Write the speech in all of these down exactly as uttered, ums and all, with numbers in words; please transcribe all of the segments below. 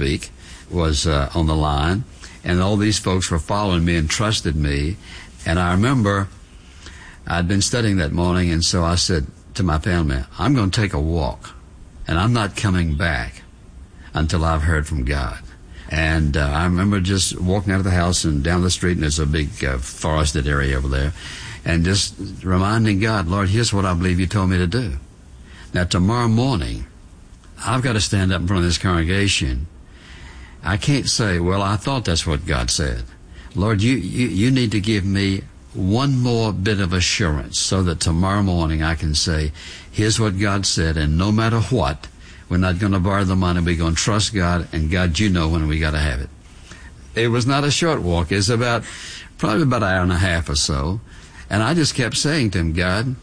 speak, was uh, on the line, and all these folks were following me and trusted me. And I remember I'd been studying that morning, and so I said to my family, I'm going to take a walk, and I'm not coming back until I've heard from God. And uh, I remember just walking out of the house and down the street, and there's a big uh, forested area over there, and just reminding God, Lord, here's what I believe you told me to do. Now, tomorrow morning, I've got to stand up in front of this congregation. I can't say, well, I thought that's what God said. Lord, you, you, you need to give me one more bit of assurance so that tomorrow morning I can say, here's what God said, and no matter what, we're not going to borrow the money. We're going to trust God, and God, you know when we got to have it. It was not a short walk. It's about, probably about an hour and a half or so. And I just kept saying to him, God,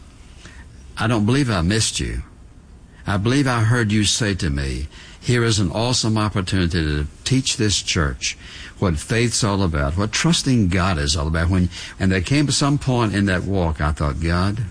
I don't believe I missed you. I believe I heard you say to me, here is an awesome opportunity to teach this church what faith's all about, what trusting God is all about. When, and there came some point in that walk, I thought, God,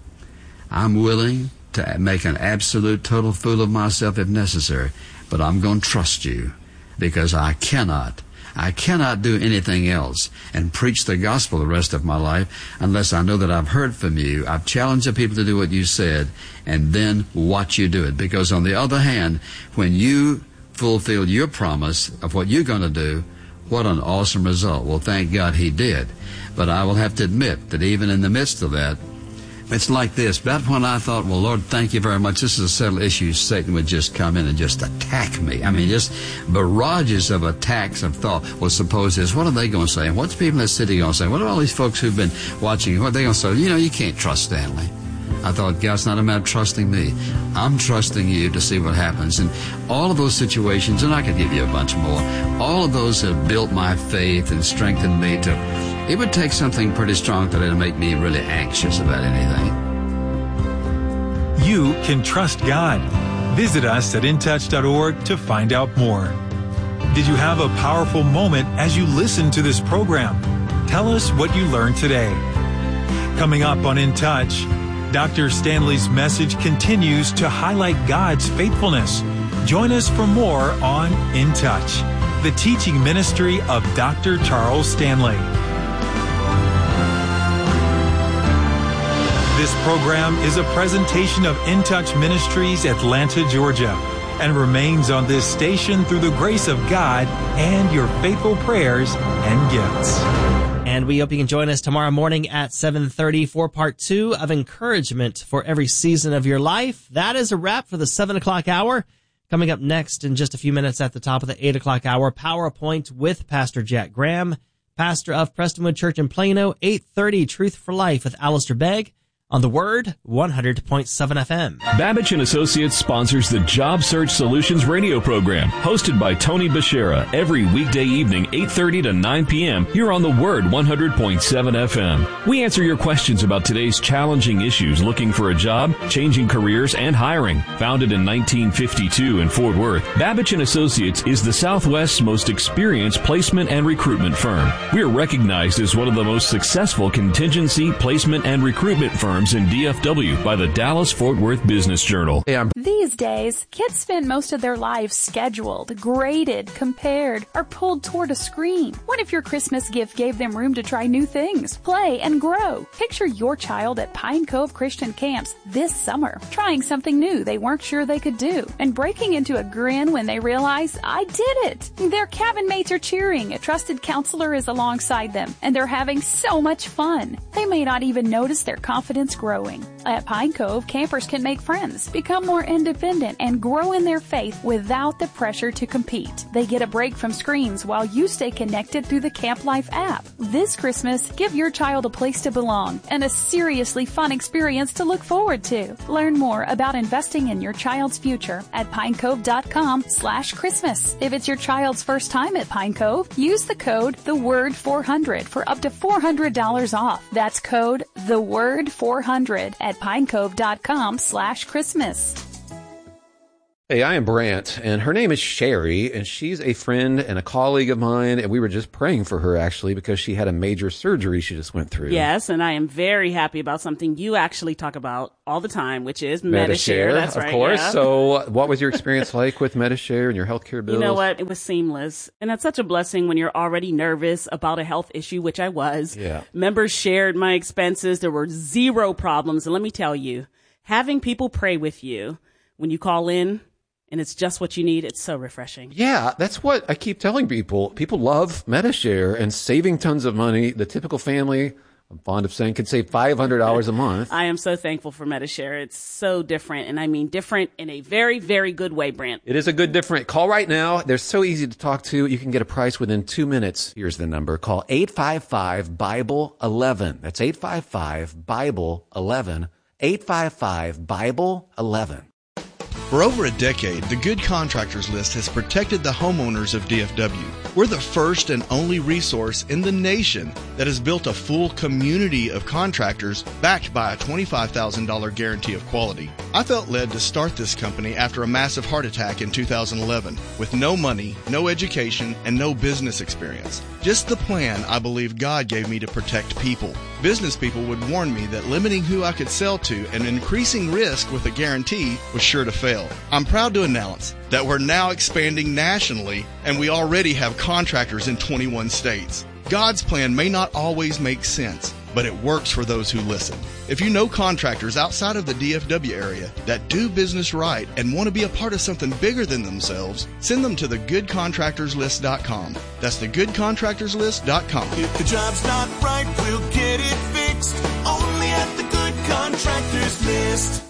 I'm willing to make an absolute total fool of myself if necessary, but I'm going to trust you, because I cannot, I cannot do anything else and preach the gospel the rest of my life unless I know that I've heard from you. I've challenged the people to do what you said, and then watch you do it. Because on the other hand, when you fulfill your promise of what you're going to do, what an awesome result. Well, thank God he did. But I will have to admit that even in the midst of that, it's like this. About when I thought, well, Lord, thank you very much. This is a settled issue. Satan would just come in and just attack me. I mean, just barrages of attacks of thought. Well, suppose this. What are they going to say? What's people in the city going to say? What are all these folks who've been watching? What are they going to say? You know, you can't trust Stanley. I thought, God, it's not a matter of trusting me. I'm trusting you to see what happens. And all of those situations, and I could give you a bunch more, all of those have built my faith and strengthened me to... It would take something pretty strong today to make me really anxious about anything. You can trust God. Visit us at in touch dot org to find out more. Did you have a powerful moment as you listened to this program? Tell us what you learned today. Coming up on In Touch, Doctor Stanley's message continues to highlight God's faithfulness. Join us for more on In Touch, the teaching ministry of Doctor Charles Stanley. This program is a presentation of In Touch Ministries, Atlanta, Georgia, and remains on this station through the grace of God and your faithful prayers and gifts. And we hope you can join us tomorrow morning at seven thirty for part two of Encouragement for Every Season of Your Life. That is a wrap for the seven o'clock hour. Coming up next in just a few minutes at the top of the eight o'clock hour, PowerPoint with Pastor Jack Graham, pastor of Prestonwood Church in Plano, eight thirty Truth for Life with Alistair Begg. On the Word, one hundred point seven F M. Babbage and Associates sponsors the Job Search Solutions radio program, hosted by Tony Bashera, every weekday evening, eight thirty to nine p.m. here on the Word, one hundred point seven F M. We answer your questions about today's challenging issues, looking for a job, changing careers, and hiring. Founded in nineteen fifty-two in Fort Worth, Babbage and Associates is the Southwest's most experienced placement and recruitment firm. We are recognized as one of the most successful contingency, placement, and recruitment firms in D F W by the Dallas-Fort Worth Business Journal. Hey, These days, kids spend most of their lives scheduled, graded, compared, or pulled toward a screen. What if your Christmas gift gave them room to try new things, play, and grow? Picture your child at Pine Cove Christian Camps this summer, trying something new they weren't sure they could do, and breaking into a grin when they realize, I did it! Their cabin mates are cheering, a trusted counselor is alongside them, and they're having so much fun. They may not even notice their confidence growing. At Pine Cove, campers can make friends, become more independent, and grow in their faith without the pressure to compete. They get a break from screens while you stay connected through the Camp Life app. This Christmas, give your child a place to belong and a seriously fun experience to look forward to. Learn more about investing in your child's future at pinecove.com slash Christmas. If it's your child's first time at Pine Cove, use the code the word four hundred for up to four hundred dollars off. That's code the word four hundred at pinecove.com slash Christmas. Hey, I am Brant, and her name is Sherry, and she's a friend and a colleague of mine, and we were just praying for her, actually, because she had a major surgery she just went through. Yes, and I am very happy about something you actually talk about all the time, which is Metashare. Metashare. That's of right, course. yeah. So what was your experience like with Metashare and your healthcare bills? You know what? It was seamless. And it's such a blessing when you're already nervous about a health issue, which I was. Yeah. Members shared my expenses. There were zero problems. And let me tell you, having people pray with you when you call in, and it's just what you need, it's so refreshing. Yeah, that's what I keep telling people. People love Metashare and saving tons of money. The typical family, I'm fond of saying, could save five hundred dollars a month. I am so thankful for Metashare. It's so different, and I mean different in a very, very good way, Brent. It is a good different. Call right now. They're so easy to talk to. You can get a price within two minutes. Here's the number. Call eight five five, Bible eleven. That's eight five five, Bible eleven. eight five five, Bible eleven. For over a decade, the Good Contractors List has protected the homeowners of D F W. We're the first and only resource in the nation that has built a full community of contractors backed by a twenty-five thousand dollars guarantee of quality. I felt led to start this company after a massive heart attack in two thousand eleven with no money, no education, and no business experience. Just the plan I believe God gave me to protect people. Business people would warn me that limiting who I could sell to and increasing risk with a guarantee was sure to fail. I'm proud to announce that we're now expanding nationally, and we already have contractors in twenty-one states. God's plan may not always make sense, but it works for those who listen. If you know contractors outside of the D F W area that do business right and want to be a part of something bigger than themselves, send them to the good contractors list dot com. That's the good contractors list dot com. If the job's not right, we'll get it fixed. Only at the Good Contractors List.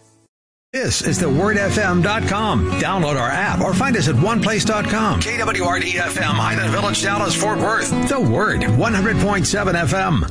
This is the word f m dot com. Download our app or find us at one place dot com. K W R D F M, Highland Village, Dallas, Fort Worth. The Word, one hundred point seven F M.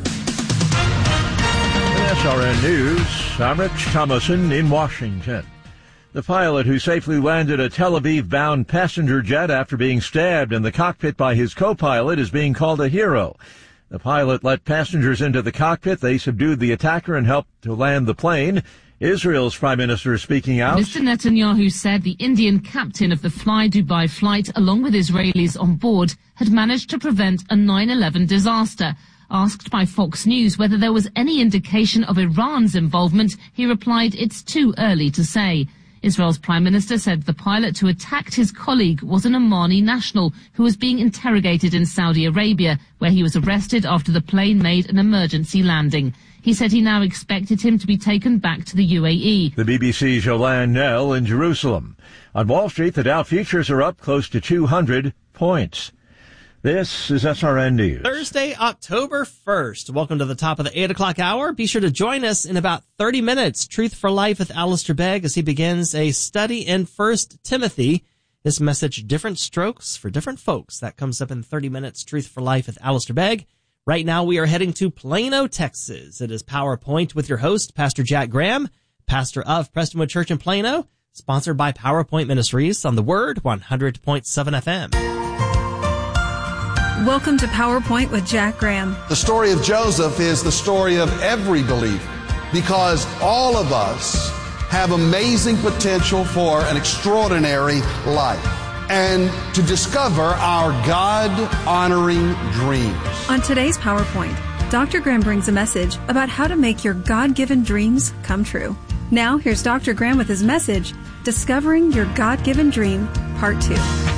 S R N News, I'm Rich Thomason in Washington. The pilot who safely landed a Tel Aviv-bound passenger jet after being stabbed in the cockpit by his co-pilot is being called a hero. The pilot let passengers into the cockpit. They subdued the attacker and helped to land the plane. Israel's prime minister speaking out. Mister Netanyahu said the Indian captain of the Fly Dubai flight, along with Israelis on board, had managed to prevent a nine eleven disaster. Asked by Fox News whether there was any indication of Iran's involvement, he replied, "It's too early to say." Israel's prime minister said the pilot who attacked his colleague was an Omani national who was being interrogated in Saudi Arabia, where he was arrested after the plane made an emergency landing. He said he now expected him to be taken back to the U A E. The B B C's Jolanne Nell in Jerusalem. On Wall Street, the Dow futures are up close to two hundred points. This is S R N News. Thursday, October first. Welcome to the top of the eight o'clock hour. Be sure to join us in about thirty minutes. Truth for Life with Alistair Begg as he begins a study in First Timothy. This message, different strokes for different folks. That comes up in thirty minutes. Truth for Life with Alistair Begg. Right now we are heading to Plano, Texas. It is PowerPoint with your host, Pastor Jack Graham, pastor of Prestonwood Church in Plano, sponsored by PowerPoint Ministries on the Word, one hundred point seven F M. Welcome to PowerPoint with Jack Graham. The story of Joseph is the story of every believer because all of us have amazing potential for an extraordinary life and to discover our God-honoring dreams. On today's PowerPoint, Doctor Graham brings a message about how to make your God-given dreams come true. Now, here's Doctor Graham with his message, Discovering Your God-Given Dream, Part two.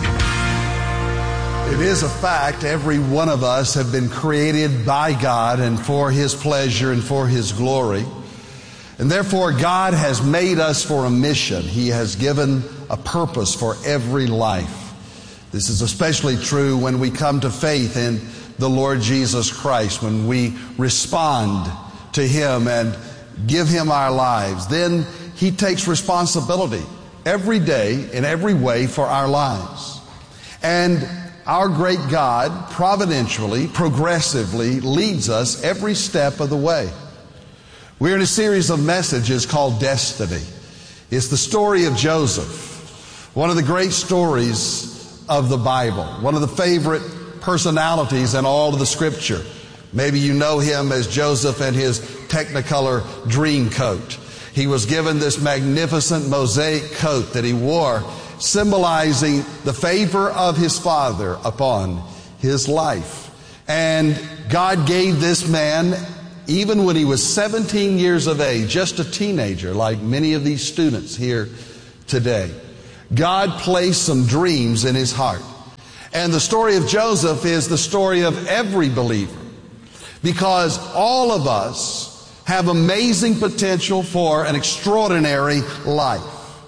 It is a fact every one of us have been created by God and for His pleasure and for His glory. And therefore, God has made us for a mission. He has given a purpose for every life. This is especially true when we come to faith in the Lord Jesus Christ, when we respond to Him and give Him our lives. Then He takes responsibility every day in every way for our lives. And our great God providentially, progressively leads us every step of the way. We're in a series of messages called Destiny. It's the story of Joseph, one of the great stories of the Bible, one of the favorite personalities in all of the Scripture. Maybe you know him as Joseph and his Technicolor dream coat. He was given this magnificent mosaic coat that he wore, symbolizing the favor of his Father upon his life. And God gave this man, even when he was seventeen years of age, just a teenager like many of these students here today, God placed some dreams in his heart. And the story of Joseph is the story of every believer, because all of us have amazing potential for an extraordinary life.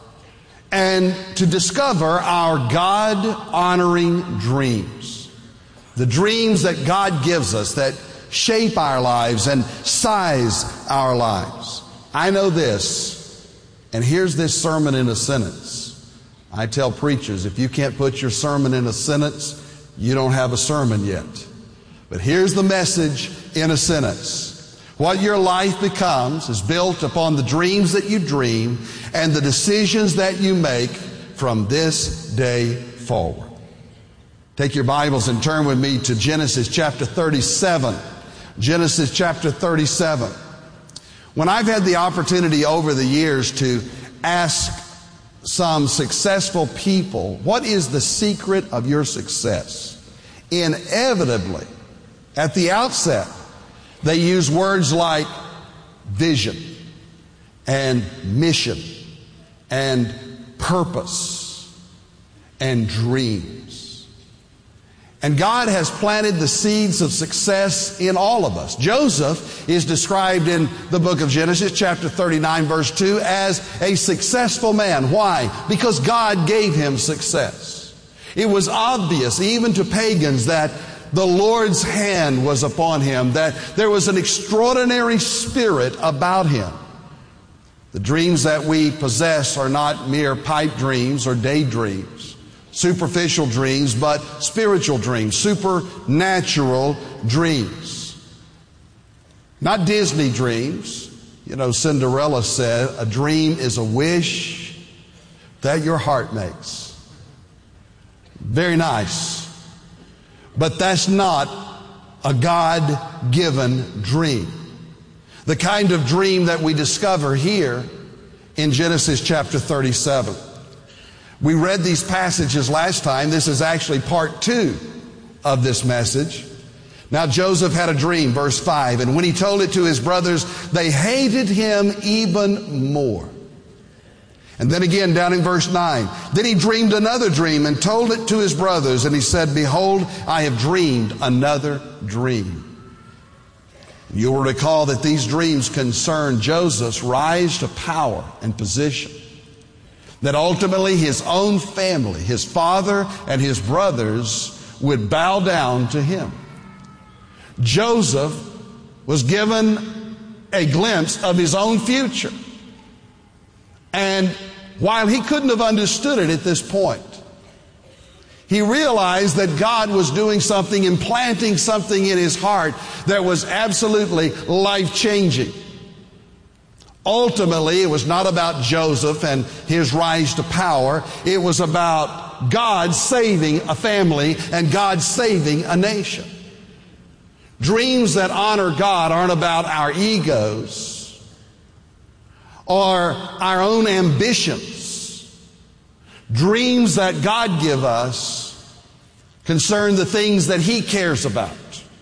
And to discover our God-honoring dreams, the dreams that God gives us that shape our lives and size our lives. I know this, and here's this sermon in a sentence. I tell preachers, if you can't put your sermon in a sentence, you don't have a sermon yet. But here's the message in a sentence. What your life becomes is built upon the dreams that you dream and the decisions that you make from this day forward. Take your Bibles and turn with me to Genesis chapter thirty-seven. Genesis chapter thirty-seven. When I've had the opportunity over the years to ask some successful people, what is the secret of your success? Inevitably, at the outset, they use words like vision and mission and purpose and dreams. And God has planted the seeds of success in all of us. Joseph is described in the book of Genesis, chapter thirty-nine, verse two, as a successful man. Why? Because God gave him success. It was obvious, even to pagans, that the Lord's hand was upon him, that there was an extraordinary spirit about him. The dreams that we possess are not mere pipe dreams or daydreams, superficial dreams, but spiritual dreams, supernatural dreams. Not Disney dreams. You know, Cinderella said, a dream is a wish that your heart makes. Very nice. But that's not a God-given dream. The kind of dream that we discover here in Genesis chapter thirty-seven. We read these passages last time. This is actually part two of this message. Now Joseph had a dream, verse five, and when he told it to his brothers, they hated him even more. And then again down in verse nine, then he dreamed another dream and told it to his brothers, and he said, behold, I have dreamed another dream. You will recall that these dreams concern Joseph's rise to power and position. That ultimately his own family, his father and his brothers, would bow down to him. Joseph was given a glimpse of his own future. And while he couldn't have understood it at this point, he realized that God was doing something, implanting something in his heart that was absolutely life-changing. Ultimately, it was not about Joseph and his rise to power. It was about God saving a family and God saving a nation. Dreams that honor God aren't about our egos or our own ambitions. Dreams that God give us concern the things that He cares about.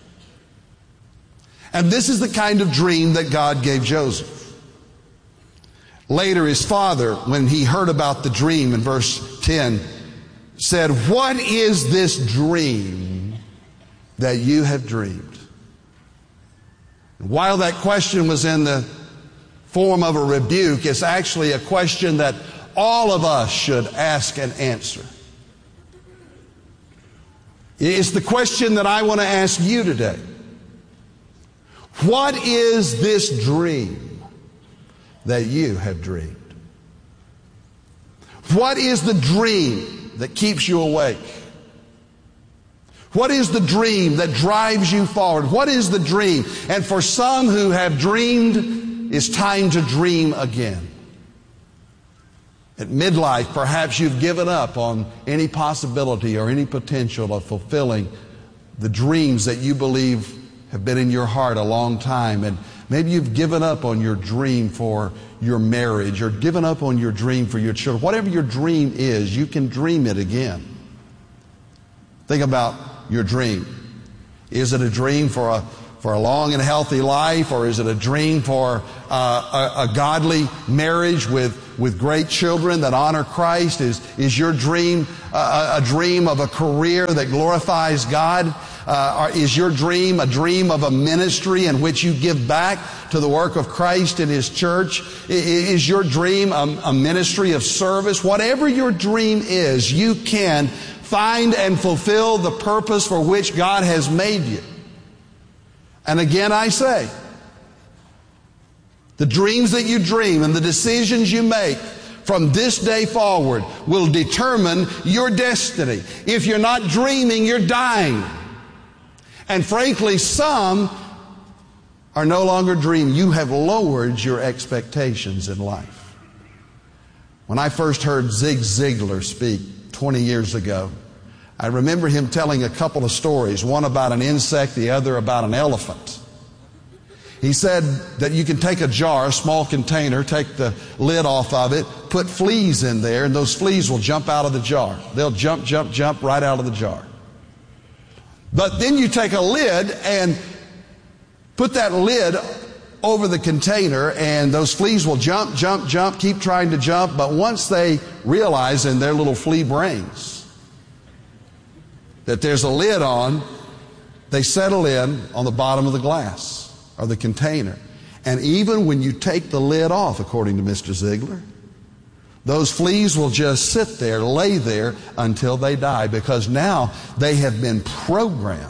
And this is the kind of dream that God gave Joseph. Later, his father, when he heard about the dream in verse ten, said, "What is this dream that you have dreamed?" And while that question was in the form of a rebuke, it's actually a question that all of us should ask and answer. It's the question that I want to ask you today. What is this dream that you have dreamed? What is the dream that keeps you awake? What is the dream that drives you forward? What is the dream? And for some who have dreamed, it's time to dream again. At midlife, perhaps you've given up on any possibility or any potential of fulfilling the dreams that you believe have been in your heart a long time. And Maybe you've given up on your dream for your marriage or given up on your dream for your children. Whatever your dream is, you can dream it again. Think about your dream. Is it a dream for a for a long and healthy life, or is it a dream for uh, a, a godly marriage with with great children that honor Christ? Is is your dream uh, a dream of a career that glorifies God? Uh, is your dream a dream of a ministry in which you give back to the work of Christ in His church? Is your dream a, a ministry of service? Whatever your dream is, you can find and fulfill the purpose for which God has made you. And again I say, the dreams that you dream and the decisions you make from this day forward will determine your destiny. If you're not dreaming, you're dying. And frankly, some are no longer dreaming. You have lowered your expectations in life. When I first heard Zig Ziglar speak twenty years ago, I remember him telling a couple of stories, one about an insect, the other about an elephant. He said that you can take a jar, a small container, take the lid off of it, put fleas in there, and those fleas will jump out of the jar. They'll jump, jump, jump right out of the jar. But then you take a lid and put that lid over the container, and those fleas will jump, jump, jump, keep trying to jump, but once they realize in their little flea brains that there's a lid on, they settle in on the bottom of the glass or the container. And even when you take the lid off, according to Mister Ziglar, those fleas will just sit there, lay there until they die, because now they have been programmed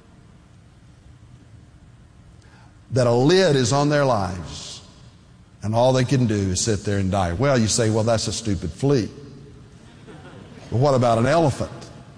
that a lid is on their lives and all they can do is sit there and die. Well, you say, well, that's a stupid flea. But what about an elephant?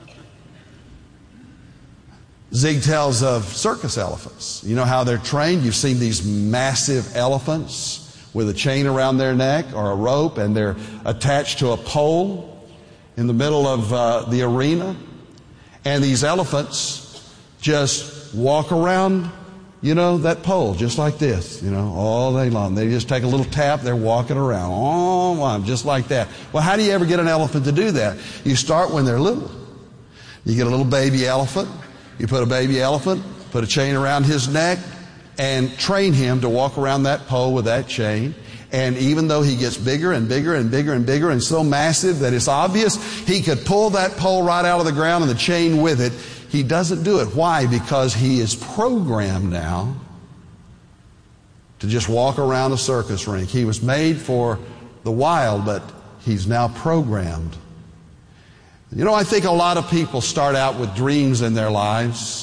Zig tells of circus elephants. You know how they're trained? You've seen these massive elephants with a chain around their neck or a rope, and they're attached to a pole in the middle of uh, the arena. And these elephants just walk around, you know, that pole just like this, you know, all day long. They just take a little tap, they're walking around, oh, just like that. Well, how do you ever get an elephant to do that? You start when they're little. You get a little baby elephant. You put a baby elephant, put a chain around his neck, and train him to walk around that pole with that chain. And even though he gets bigger and bigger and bigger and bigger and so massive that it's obvious he could pull that pole right out of the ground and the chain with it, he doesn't do it. Why? Because he is programmed now to just walk around a circus rink. He was made for the wild, but he's now programmed. You know, I think a lot of people start out with dreams in their lives.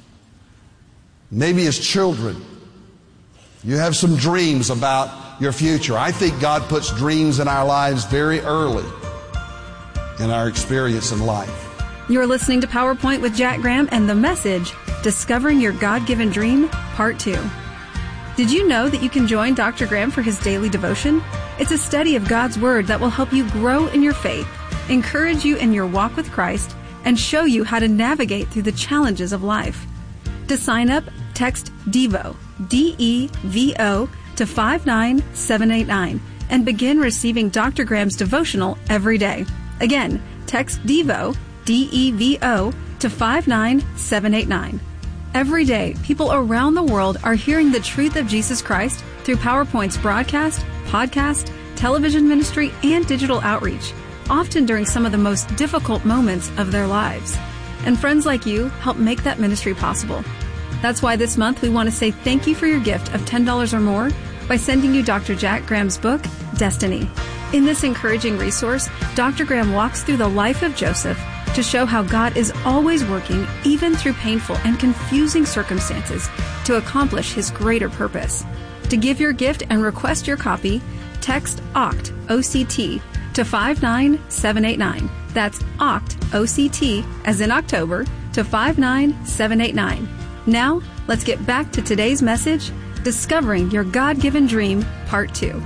Maybe as children, you have some dreams about your future. I think God puts dreams in our lives very early in our experience in life. You're listening to PowerPoint with Jack Graham and the message, Discovering Your God-Given Dream, Part two. Did you know that you can join Doctor Graham for his daily devotion? It's a study of God's Word that will help you grow in your faith, encourage you in your walk with Christ, and show you how to navigate through the challenges of life. To sign up, text DEVO, D E V O, to five nine seven eight nine and begin receiving Doctor Graham's devotional every day. Again, text DEVO, D E V O, to five nine seven eight nine. Every day, people around the world are hearing the truth of Jesus Christ through PowerPoint's broadcast, podcast, television ministry, and digital outreach, often during some of the most difficult moments of their lives. And friends like you help make that ministry possible. That's why this month we want to say thank you for your gift of ten dollars or more by sending you Doctor Jack Graham's book, Destiny. In this encouraging resource, Doctor Graham walks through the life of Joseph to show how God is always working, even through painful and confusing circumstances, to accomplish His greater purpose. To give your gift and request your copy, text O C T, O C T, to five nine seven eight nine. That's O C T, O C T, as in October, to five nine seven eight nine. Now, let's get back to today's message, Discovering Your God-Given Dream, Part two.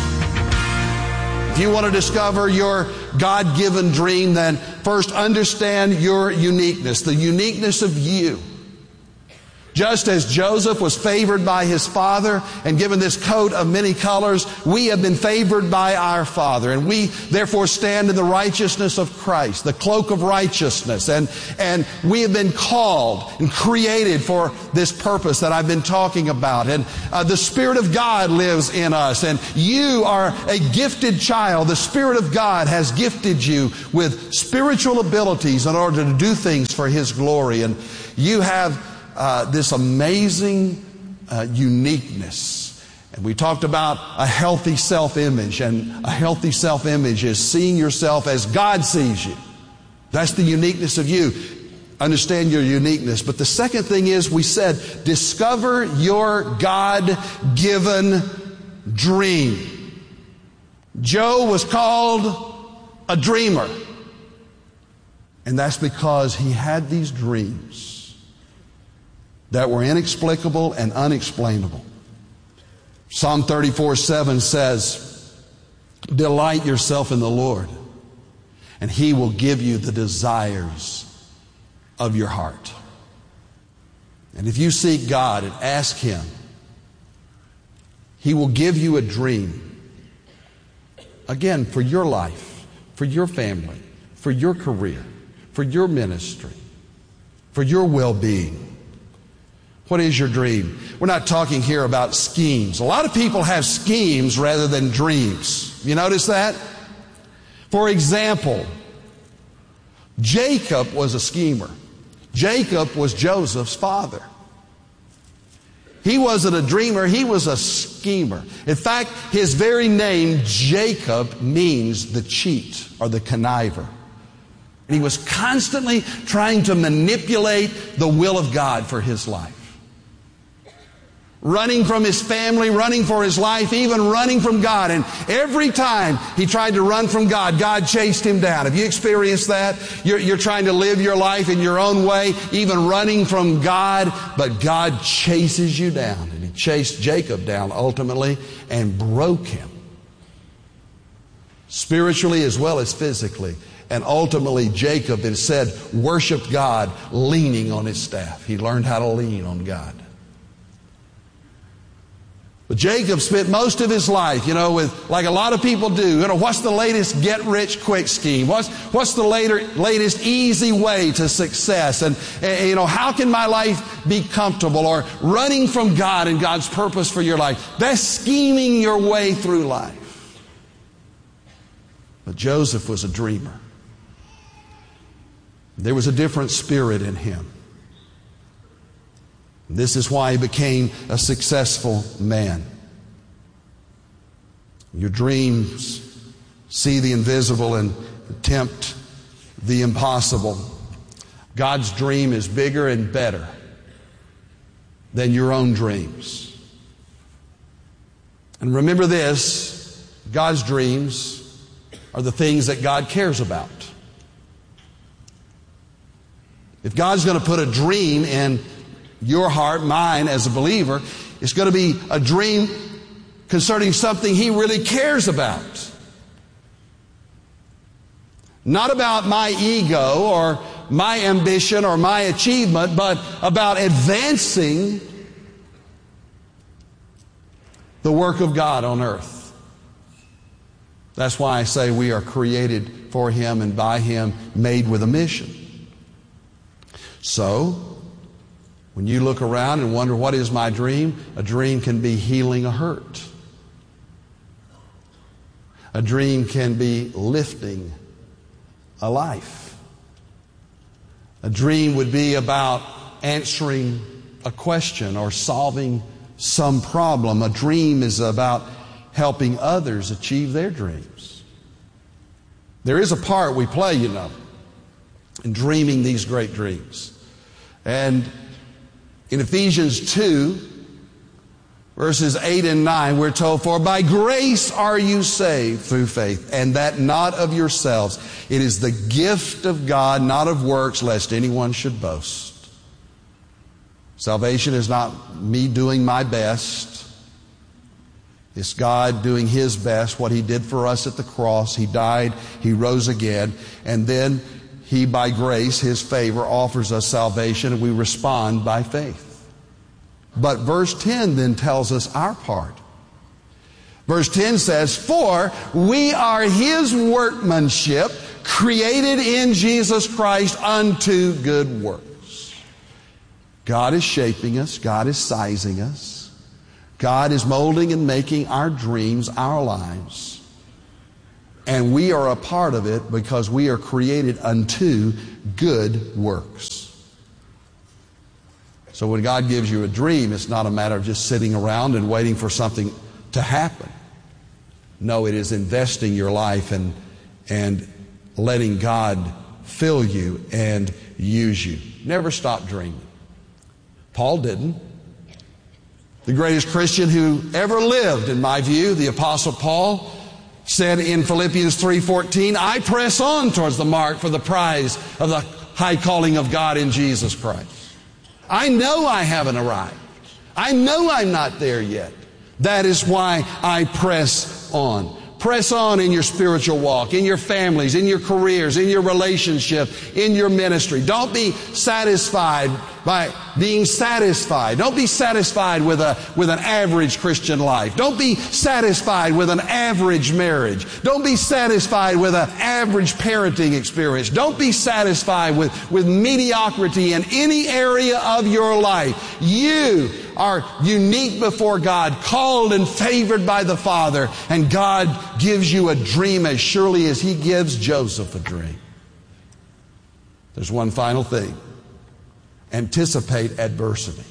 If you want to discover your God-given dream, then first understand your uniqueness, the uniqueness of you. Just as Joseph was favored by his father and given this coat of many colors, we have been favored by our Father. And we therefore stand in the righteousness of Christ, the cloak of righteousness. And, and we have been called and created for this purpose that I've been talking about. And uh, the Spirit of God lives in us. And you are a gifted child. The Spirit of God has gifted you with spiritual abilities in order to do things for His glory. And you have uh, this amazing uh, uniqueness. And we talked about a healthy self-image. And a healthy self-image is seeing yourself as God sees you. That's the uniqueness of you. Understand your uniqueness. But the second thing is, we said, discover your God-given dream. Joe was called a dreamer. And that's because he had these dreams that were inexplicable and unexplainable. Psalm thirty-four seven says, delight yourself in the Lord, and He will give you the desires of your heart. And if you seek God and ask Him, He will give you a dream. Again, for your life, for your family, for your career, for your ministry, for your well-being. What is your dream? We're not talking here about schemes. A lot of people have schemes rather than dreams. You notice that? For example, Jacob was a schemer. Jacob was Joseph's father. He wasn't a dreamer, he was a schemer. In fact, his very name, Jacob, means the cheat or the conniver. And he was constantly trying to manipulate the will of God for his life. Running from his family, running for his life, even running from God. And every time he tried to run from God, God chased him down. Have you experienced that? You're, you're trying to live your life in your own way, even running from God, but God chases you down. And He chased Jacob down ultimately and broke him, spiritually as well as physically. And ultimately Jacob instead worshiped God leaning on his staff. He learned how to lean on God. But Jacob spent most of his life, you know, with, like a lot of people do, you know, what's the latest get-rich-quick scheme? What's, what's the later, latest easy way to success? And, and, you know, how can my life be comfortable? Or running from God and God's purpose for your life. That's scheming your way through life. But Joseph was a dreamer. There was a different spirit in him. This is why he became a successful man. Your dreams see the invisible and tempt the impossible. God's dream is bigger and better than your own dreams. And remember this, God's dreams are the things that God cares about. If God's going to put a dream in your heart, mine as a believer, it's going to be a dream concerning something He really cares about. Not about my ego or my ambition or my achievement, but about advancing the work of God on earth. That's why I say we are created for Him and by Him, made with a mission. So, when you look around and wonder, what is my dream? A dream can be healing a hurt. A dream can be lifting a life. A dream would be about answering a question or solving some problem. A dream is about helping others achieve their dreams. There is a part we play, you know, in dreaming these great dreams. And in Ephesians two, verses eight and nine, we're told, for by grace are you saved through faith, and that not of yourselves. It is the gift of God, not of works, lest anyone should boast. Salvation is not me doing my best. It's God doing His best, what He did for us at the cross. He died, He rose again, and then He, by grace, His favor, offers us salvation, and we respond by faith. But verse ten then tells us our part. Verse ten says, for we are His workmanship, created in Jesus Christ unto good works. God is shaping us. God is sizing us. God is molding and making our dreams, our lives. And we are a part of it because we are created unto good works. So when God gives you a dream, it's not a matter of just sitting around and waiting for something to happen. No, it is investing your life and, and letting God fill you and use you. Never stop dreaming. Paul didn't. The greatest Christian who ever lived, in my view, the Apostle Paul, said in Philippians three fourteen, I press on towards the mark for the prize of the high calling of God in Jesus Christ. I know I haven't arrived. I know I'm not there yet. That is why I press on. Press on in your spiritual walk, in your families, in your careers, in your relationship, in your ministry. Don't be satisfied by being satisfied. Don't be satisfied with a with an average Christian life. Don't be satisfied with an average marriage. Don't be satisfied with an average parenting experience. Don't be satisfied with, with mediocrity in any area of your life. You are unique before God, called and favored by the Father, and God gives you a dream as surely as He gives Joseph a dream. There's one final thing. Anticipate adversity.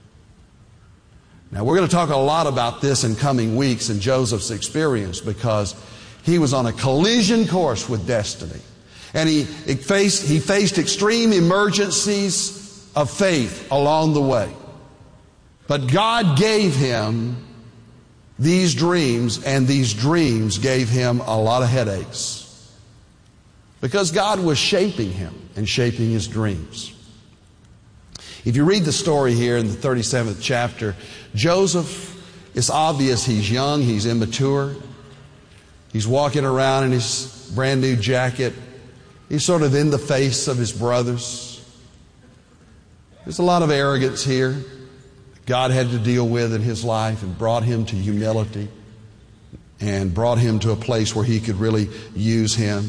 Now, we're going to talk a lot about this in coming weeks in Joseph's experience because he was on a collision course with destiny. And he, it faced, he faced extreme emergencies of faith along the way. But God gave him these dreams, and these dreams gave him a lot of headaches because God was shaping him and shaping his dreams. If you read the story here in the thirty-seventh chapter, Joseph, it's obvious he's young, he's immature. He's walking around in his brand new jacket. He's sort of in the face of his brothers. There's a lot of arrogance here God had to deal with in his life and brought him to humility and brought him to a place where he could really use him.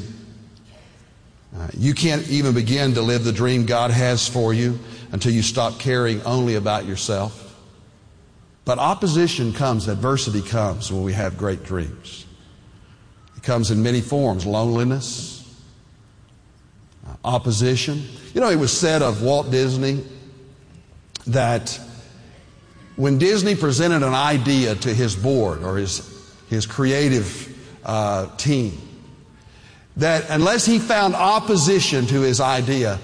Uh, you can't even begin to live the dream God has for you until you stop caring only about yourself. But opposition comes, adversity comes when we have great dreams. It comes in many forms: loneliness, uh, opposition. You know, it was said of Walt Disney that when Disney presented an idea to his board or his, his creative uh, team, that unless he found opposition to his idea,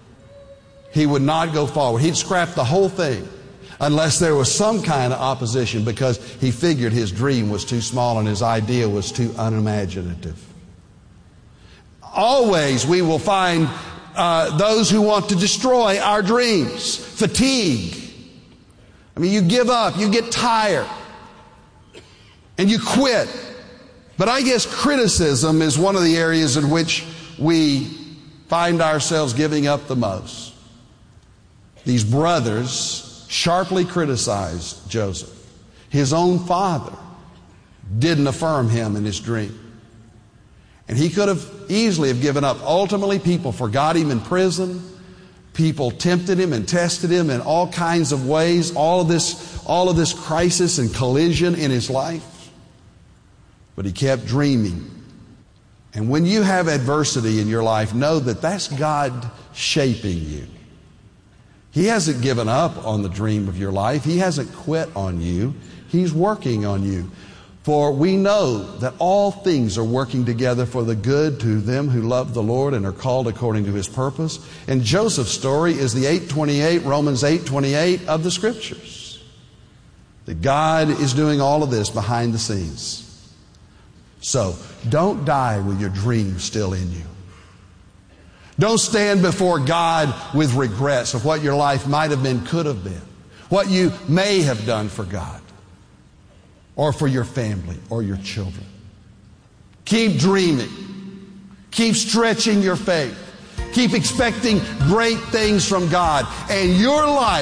he would not go forward. He'd scrap the whole thing unless there was some kind of opposition, because he figured his dream was too small and his idea was too unimaginative. Always we will find uh, those who want to destroy our dreams. Fatigue. I mean, you give up, you get tired, and you quit. But I guess criticism is one of the areas in which we find ourselves giving up the most. These brothers sharply criticized Joseph. His own father didn't affirm him in his dream. And he could have easily have given up. Ultimately, people forgot him in prison. People tempted him and tested him in all kinds of ways. All of this, all of this crisis and collision in his life. But he kept dreaming. And when you have adversity in your life, know that that's God shaping you. He hasn't given up on the dream of your life. He hasn't quit on you. He's working on you. For we know that all things are working together for the good to them who love the Lord and are called according to His purpose. And Joseph's story is the eight twenty-eight, Romans eight twenty-eight of the Scriptures. That God is doing all of this behind the scenes. So, don't die with your dream still in you. Don't stand before God with regrets of what your life might have been, could have been, what you may have done for God, or for your family, or your children. Keep dreaming. Keep stretching your faith. Keep expecting great things from God. And your life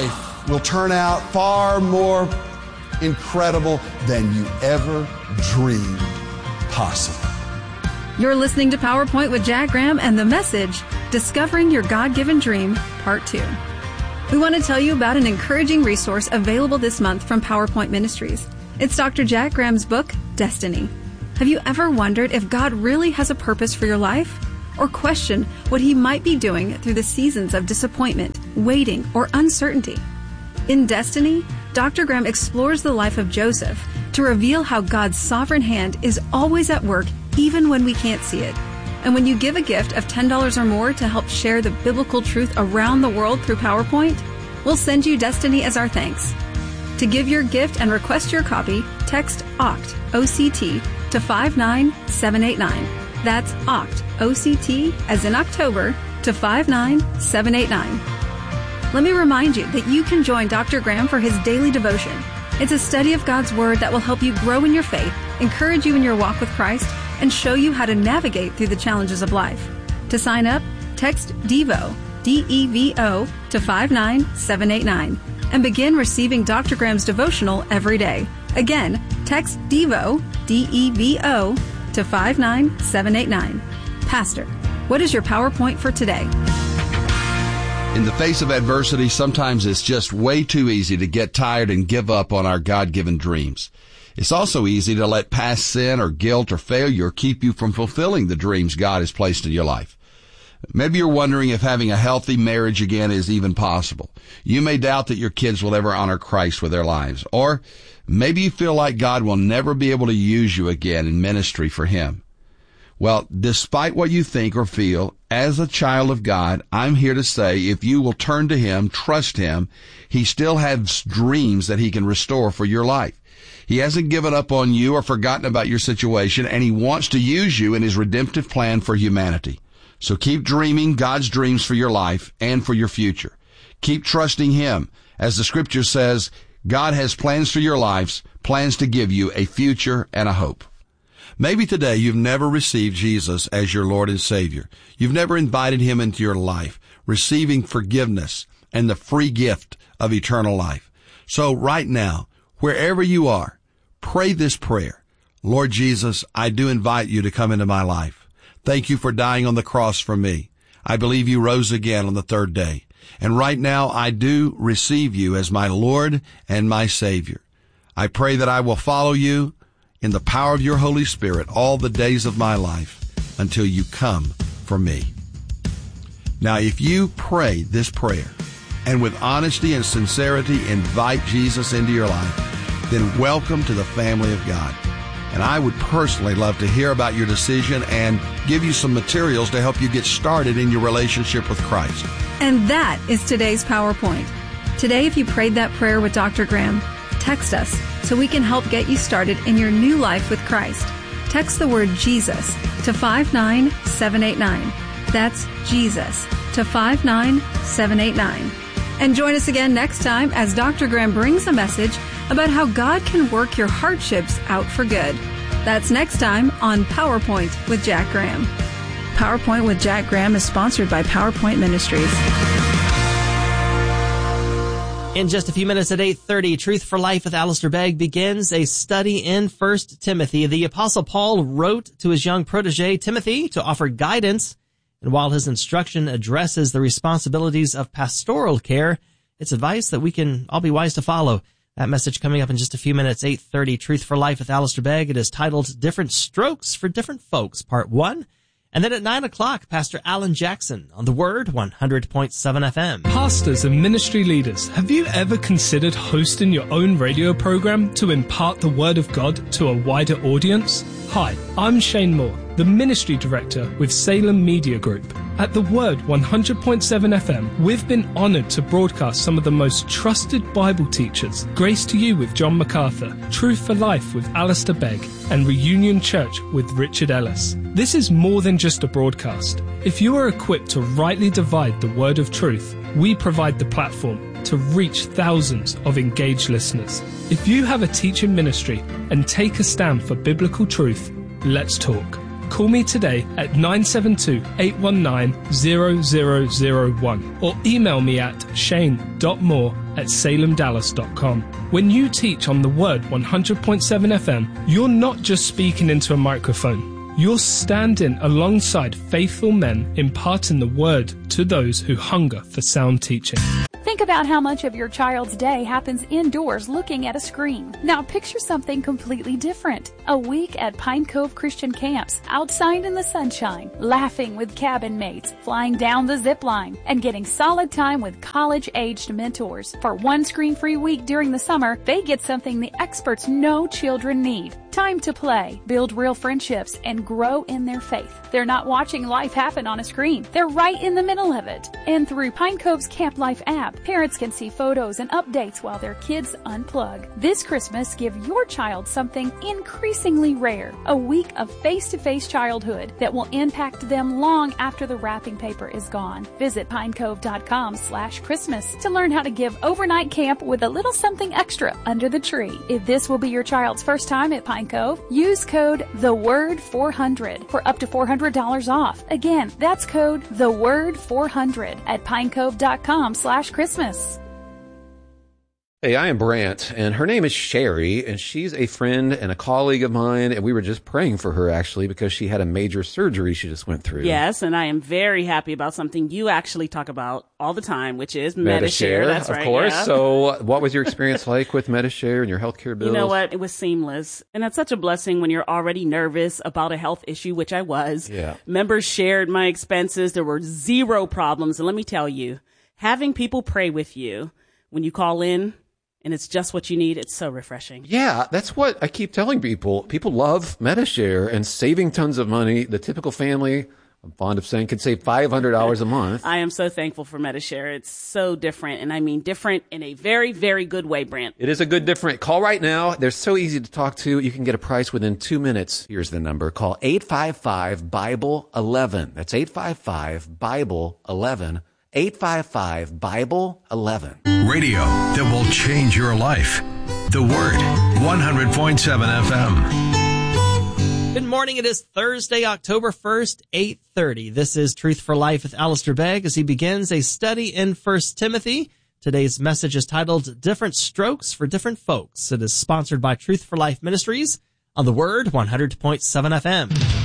will turn out far more incredible than you ever dreamed possible. You're listening to PowerPoint with Jack Graham and the message, Discovering Your God-Given Dream, Part two. We want to tell you about an encouraging resource available this month from PowerPoint Ministries. It's Doctor Jack Graham's book, Destiny. Have you ever wondered if God really has a purpose for your life? Or questioned what He might be doing through the seasons of disappointment, waiting, or uncertainty? In Destiny, Doctor Graham explores the life of Joseph to reveal how God's sovereign hand is always at work even when we can't see it. And when you give a gift of ten dollars or more to help share the biblical truth around the world through PowerPoint, we'll send you Destiny as our thanks. To give your gift and request your copy, text O C T, O C T, to five nine seven eight nine. That's O C T, O C T, as in October, to five nine seven eight nine. Let me remind you that you can join Doctor Graham for his daily devotion. It's a study of God's Word that will help you grow in your faith, encourage you in your walk with Christ, and show you how to navigate through the challenges of life. To sign up, text DEVO, D E V O, to five nine seven eight nine and begin receiving Doctor Graham's devotional every day. Again, text DEVO, D E V O, to five nine seven eight nine. Pastor, what is your PowerPoint for today? In the face of adversity, sometimes it's just way too easy to get tired and give up on our God-given dreams. It's also easy to let past sin or guilt or failure keep you from fulfilling the dreams God has placed in your life. Maybe you're wondering if having a healthy marriage again is even possible. You may doubt that your kids will ever honor Christ with their lives. Or maybe you feel like God will never be able to use you again in ministry for Him. Well, despite what you think or feel, as a child of God, I'm here to say if you will turn to Him, trust Him, He still has dreams that He can restore for your life. He hasn't given up on you or forgotten about your situation, and He wants to use you in His redemptive plan for humanity. So keep dreaming God's dreams for your life and for your future. Keep trusting Him. As the Scripture says, God has plans for your lives, plans to give you a future and a hope. Maybe today you've never received Jesus as your Lord and Savior. You've never invited Him into your life, receiving forgiveness and the free gift of eternal life. So right now, wherever you are, pray this prayer. Lord Jesus, I do invite you to come into my life. Thank you for dying on the cross for me. I believe you rose again on the third day. And right now, I do receive you as my Lord and my Savior. I pray that I will follow you in the power of your Holy Spirit all the days of my life until you come for me. Now, if you pray this prayer and with honesty and sincerity invite Jesus into your life, then welcome to the family of God. And I would personally love to hear about your decision and give you some materials to help you get started in your relationship with Christ. And that is today's PowerPoint. Today, if you prayed that prayer with Doctor Graham, text us so we can help get you started in your new life with Christ. Text the word Jesus to five nine seven eight nine. That's Jesus to five nine seven eight nine. And join us again next time as Doctor Graham brings a message about how God can work your hardships out for good. That's next time on PowerPoint with Jack Graham. PowerPoint with Jack Graham is sponsored by PowerPoint Ministries. In just a few minutes at eight thirty, Truth for Life with Alistair Begg begins a study in First Timothy. The Apostle Paul wrote to his young protege, Timothy, to offer guidance. And while his instruction addresses the responsibilities of pastoral care, it's advice that we can all be wise to follow. That message coming up in just a few minutes, eight thirty, Truth for Life with Alistair Begg. It is titled Different Strokes for Different Folks, Part one. And then at nine o'clock, Pastor Alan Jackson on The Word, one hundred point seven F M. Pastors and ministry leaders, have you ever considered hosting your own radio program to impart the Word of God to a wider audience? Hi, I'm Shane Moore, the Ministry Director with Salem Media Group. At The Word one hundred point seven F M, we've been honored to broadcast some of the most trusted Bible teachers. Grace to You with John MacArthur, Truth for Life with Alistair Begg, and Reunion Church with Richard Ellis. This is more than just a broadcast. If you are equipped to rightly divide the word of truth, we provide the platform to reach thousands of engaged listeners. If you have a teaching ministry and take a stand for biblical truth, let's talk. Call me today at nine seven two, eight one nine, zero zero zero one or email me at shane dot moore at salem dallas dot com. When you teach on the Word one hundred point seven F M, you're not just speaking into a microphone. You're standing alongside faithful men imparting the Word to those who hunger for sound teaching. Think about how much of your child's day happens indoors looking at a screen. Now picture something completely different. A week at Pine Cove Christian Camps, outside in the sunshine, laughing with cabin mates, flying down the zip line, and getting solid time with college-aged mentors. For one screen-free week during the summer, they get something the experts know children need. Time to play, build real friendships, and grow in their faith. They're not watching life happen on a screen. They're right in the middle of it. And through Pine Cove's Camp Life app, parents can see photos and updates while their kids unplug. This Christmas, give your child something increasingly rare. A week of face-to-face childhood that will impact them long after the wrapping paper is gone. Visit pinecove.com slash Christmas to learn how to give overnight camp with a little something extra under the tree. If this will be your child's first time at Pine Cove, use code the word four hundred for up to four hundred dollars off. Again, that's code the word four hundred at pinecove.com slash Christmas. Hey, I am Brant, and her name is Sherry, and she's a friend and a colleague of mine, and we were just praying for her, actually, because she had a major surgery she just went through. Yes, and I am very happy about something you actually talk about all the time, which is Medi-Share. That's of right, course. yeah. So what was your experience like with Medi-Share and your healthcare bills? You know what? It was seamless. And that's such a blessing when you're already nervous about a health issue, which I was. Yeah. Members shared my expenses. There were zero problems. And let me tell you, having people pray with you when you call in, and it's just what you need, it's so refreshing. Yeah, that's what I keep telling people. People love Medi-Share and saving tons of money. The typical family, I'm fond of saying, can save five hundred dollars a month. I am so thankful for Medi-Share. It's so different, and I mean different in a very, very good way, Brent. It is a good different. Call right now. They're so easy to talk to. You can get a price within two minutes. Here's the number. Call eight five five, Bible eleven. That's eight five five, Bible eleven. eight five five, Bible eleven. Radio that will change your life. The Word, one hundred point seven F M. Good morning. It is Thursday, October first, eight thirty. This is Truth for Life with Alistair Begg as he begins a study in First Timothy. Today's message is titled Different Strokes for Different Folks. It is sponsored by Truth for Life Ministries on the Word, one hundred point seven F M.